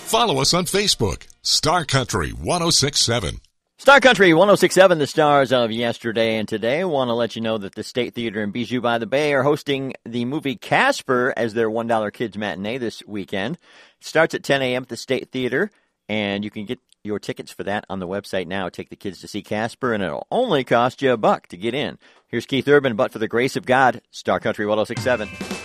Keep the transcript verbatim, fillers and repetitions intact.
Follow us on Facebook, Star Country ten sixty-seven. Star Country ten sixty-seven, the stars of yesterday and today. Want to let you know that the State Theater in Bijou by the Bay are hosting the movie Casper as their one dollar Kids Matinee this weekend. It starts at ten a.m. at the State Theater, and you can get your tickets for that on the website now. Take the kids to see Casper, and it'll only cost you a buck to get in. Here's Keith Urban, but for the grace of God, Star Country ten sixty-seven.